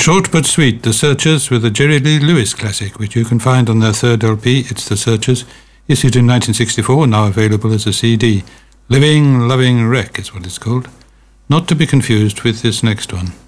Short but sweet, The Searchers with a Jerry Lee Lewis classic, which you can find on their third LP, It's The Searchers, issued in 1964, now available as a CD. Living, Loving Wreck is what it's called. Not to be confused with this next one.